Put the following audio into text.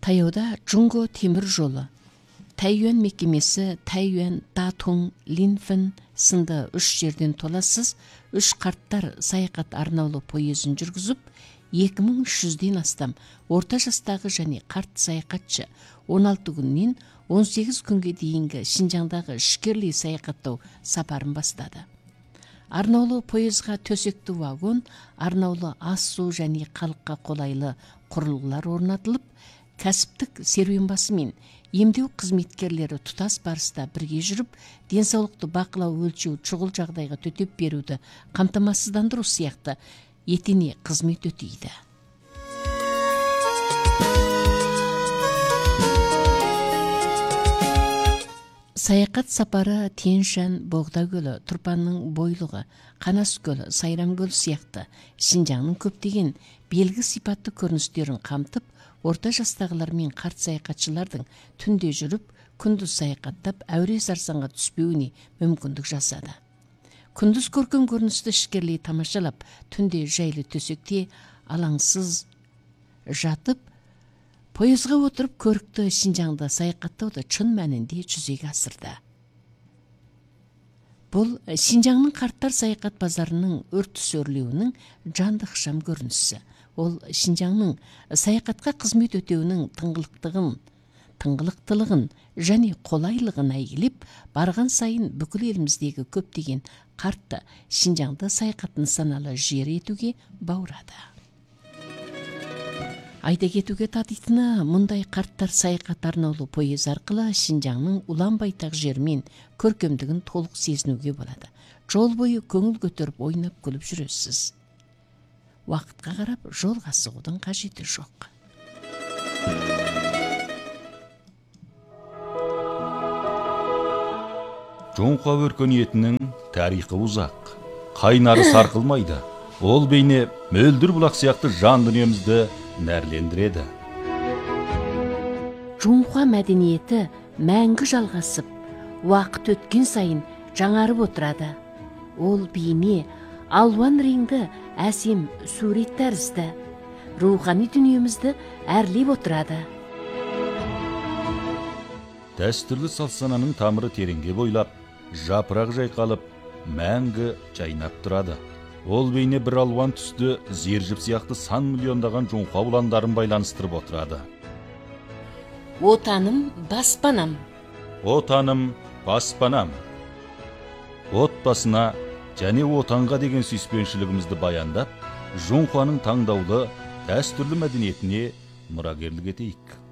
Таяуда Жунго темір жолы, Тайюан мекемесі, Тайюан, Датун, Линфен сынды 3 жерден толассыз 3 қарттар саяхат арнаулы пойызын жүргізіп, 2300-ден астам орта жастағы және қарт саяхатшы 16 күннен 18 күнге дейінгі Шинжаңдағы ішкерлі саяхаттау сапарын бастады. Арнаулы пойызға төсекті вагон, арнаулы ас су және халыққа қолайлы құрылғылар орнатылып, кәсіптік серуенбасы мен емдеу қызметкерлері тұтас барыста бірге жүріп, денсаулықты бақылау, өлшеу, шұғыл жағдайға төтеп беруді қамтамасыздандыру сияқты етене қызмет өтейді. Саяхат сапары Тянь-Шань, Боғда көлі, Тұрпанның бойлығы, Қанас көлі, Сайрам көлі сияқты Шинжаңның көптеген белгі сипатты көріністерін қамтып, орта жастағылар мен қарт саяхатшылардың түнде жүріп, күндіз саяхаттап, әуре сарсаңға түспеуіне мүмкіндік жасады. Күндіз көркем көріністі ішкерлей тамашалап, түнде жайлы төсекте алаңсыз жатып, пойызға отырып көрікті Шинжаңда саяхаттауды шын мәнінде жүзеге асырды. Бұл Шинжаңның қарттар саяхат базарының өртіс өрлеуінің жанды ықшам көрінісі. Ол Шинжаңның саяхатқа қызмет өтеуінің тыңғылықтылығын және қолайлығын әйгілеп, барған сайын бүкіл еліміздегі көптеген қартты Шинжаңда саяхат нысаналы жер етуге баурады. Айта кетуге татитыны, мұндай қарттар саяхат арнаулы пойыз арқылы Шинжаңның ұлан-байтақ жермен көркемдігін толық сезінуге болады. Жол бойы көңіл көтеріп ойнап күліп жүресіз. Уақытқа қарап жолға шығудың қажеті жоқ. Жоңқа өркениетінің тарихы ұзақ, қайнары сарқылмайды. Ол бейне мөлдір бұлақ сияқты жан дүниемізді нәрлендіреді. Жоңқа мәдениеті мәңгі жалғасып, уақыт өткен сайын жаңарып отырады. Ол бейне алуан реңді әсем сурет тәрізді, рухани дүниемізді әрлеп отырады. Дәстүрлі салт-сананың тамыры тереңге бойлап, жапырақ жайқалып, мәңгі жайнап тұрады. Ол бейне бір алуан түсті зержіп сияқты сан миллиондаған жоңқа ұландарын байланыстырып отырады. Отаным, баспанам. Отаным, баспанам. Отбасына және отанға деген сүйіспеншілігімізді баяндап, жоңқаның таңдаулы дәстүрлі мәдениетіне мұрагерлік етейік.